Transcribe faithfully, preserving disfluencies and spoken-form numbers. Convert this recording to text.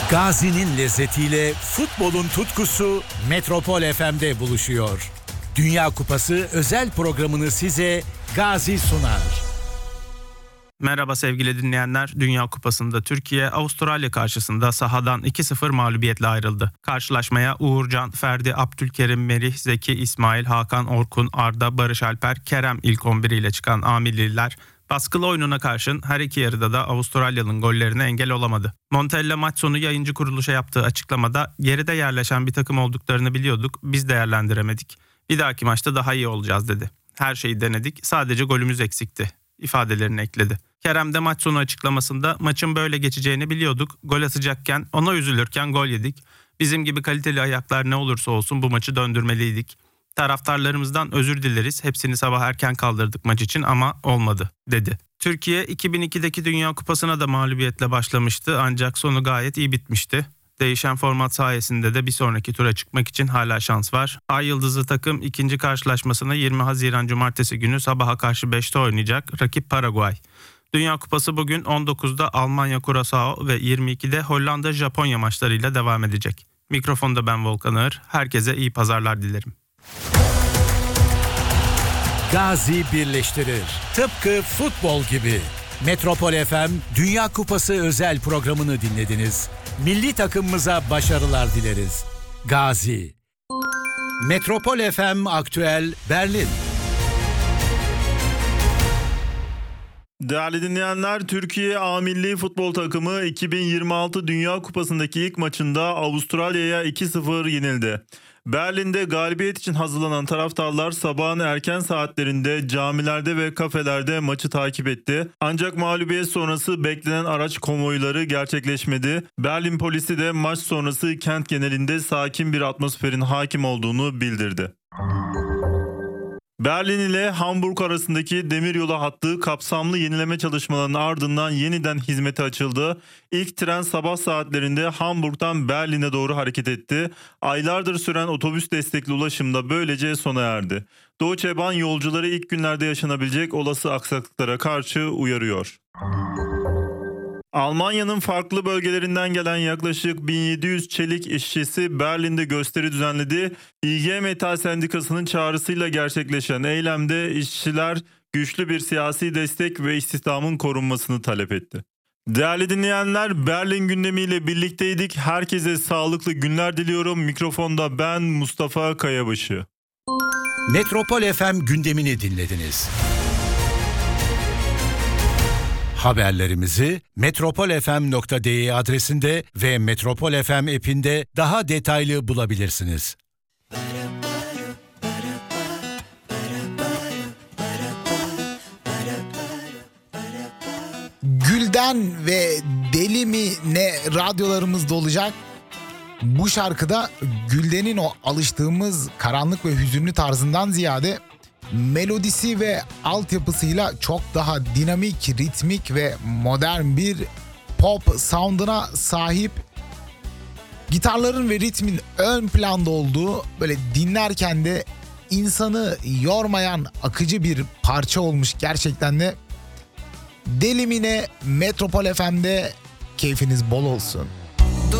Gazi'nin lezzetiyle futbolun tutkusu Metropol F M'de buluşuyor. Dünya Kupası özel programını size Gazi sunar. Merhaba sevgili dinleyenler. Dünya Kupası'nda Türkiye Avustralya karşısında sahadan iki sıfır mağlubiyetle ayrıldı. Karşılaşmaya Uğurcan, Ferdi, Abdülkerim, Merih, Zeki, İsmail, Hakan, Orkun, Arda, Barış Alper, Kerem ilk on bir ile çıkan Amilliler baskılı oyununa karşın her iki yarıda da Avustralyalı'nın gollerine engel olamadı. Montella maç sonu yayıncı kuruluşa yaptığı açıklamada geride yerleşen bir takım olduklarını biliyorduk, biz değerlendiremedik. Bir dahaki maçta daha iyi olacağız dedi. Her şeyi denedik, sadece golümüz eksikti ifadelerini ekledi. Kerem de maç sonu açıklamasında maçın böyle geçeceğini biliyorduk. Gol atacakken, ona üzülürken gol yedik. Bizim gibi kaliteli ayaklar ne olursa olsun bu maçı döndürmeliydik. Taraftarlarımızdan özür dileriz. Hepsini sabah erken kaldırdık maç için ama olmadı dedi. Türkiye iki bin ikideki Dünya Kupası'na da mağlubiyetle başlamıştı ancak sonu gayet iyi bitmişti. Değişen format sayesinde de bir sonraki tura çıkmak için hala şans var. Ay Yıldızlı takım ikinci karşılaşmasını yirmi Haziran Cumartesi günü sabaha karşı beşte oynayacak. Rakip Paraguay. Dünya Kupası bugün on dokuzda Almanya Curaçao ve yirmi ikide Hollanda Japonya maçlarıyla devam edecek. Mikrofonda ben Volkan Ağır. Herkese iyi pazarlar dilerim. Gazi birleştirir. Tıpkı futbol gibi. Metropol F M Dünya Kupası özel programını dinlediniz. Milli takımımıza başarılar dileriz. Gazi. Metropol F M Aktüel Berlin. Değerli dinleyenler, Türkiye A Milli Futbol Takımı iki bin yirmi altı Dünya Kupası'ndaki ilk maçında Avustralya'ya iki sıfır yenildi. Berlin'de galibiyet için hazırlanan taraftarlar sabahın erken saatlerinde camilerde ve kafelerde maçı takip etti. Ancak mağlubiyet sonrası beklenen araç konvoyları gerçekleşmedi. Berlin polisi de maç sonrası kent genelinde sakin bir atmosferin hakim olduğunu bildirdi. Berlin ile Hamburg arasındaki demiryolu hattı kapsamlı yenileme çalışmalarının ardından yeniden hizmete açıldı. İlk tren sabah saatlerinde Hamburg'dan Berlin'e doğru hareket etti. Aylardır süren otobüs destekli ulaşım da böylece sona erdi. Deutsche Bahn yolcuları ilk günlerde yaşanabilecek olası aksaklıklara karşı uyarıyor. Almanya'nın farklı bölgelerinden gelen yaklaşık bin yedi yüz çelik işçisi Berlin'de gösteri düzenledi. İ G Metal Sendikası'nın çağrısıyla gerçekleşen eylemde işçiler güçlü bir siyasi destek ve istihdamın korunmasını talep etti. Değerli dinleyenler, Berlin gündemiyle birlikteydik. Herkese sağlıklı günler diliyorum. Mikrofonda ben Mustafa Kayabaşı. Metropol F M gündemini dinlediniz. Haberlerimizi metropol f m nokta d e adresinde ve Metropol F M app'inde daha detaylı bulabilirsiniz. Gülden ve Deli mi ne radyolarımızda olacak. Bu şarkıda Gülden'in o alıştığımız karanlık ve hüzünlü tarzından ziyade melodisi ve altyapısıyla çok daha dinamik, ritmik ve modern bir pop sound'una sahip. Gitarların ve ritmin ön planda olduğu, böyle dinlerken de insanı yormayan akıcı bir parça olmuş gerçekten de. Delimine Metropol F M'de keyfiniz bol olsun.